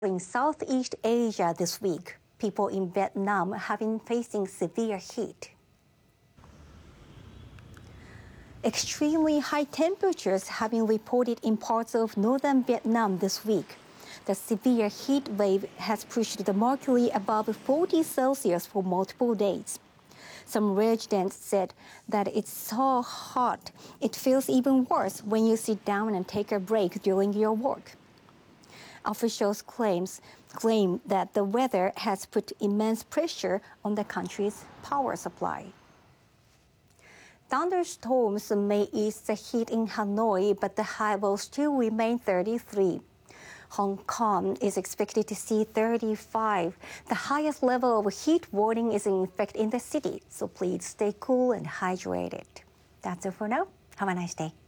In Southeast Asia this week, people in Vietnam have been facing severe heat. Extremely high temperatures have been reported in parts of northern Vietnam this week. The severe heat wave has pushed the mercury above 40 Celsius for multiple days. Some residents said that it's so hot, it feels even worse when you sit down and take a break during your work. Officials claim that the weather has put immense pressure on the country's power supply. Thunderstorms may ease the heat in Hanoi, but the high will still remain 33. Hong Kong is expected to see 35. The highest level of heat warning is in effect in the city, so please stay cool and hydrated. That's it for now. Have a nice day.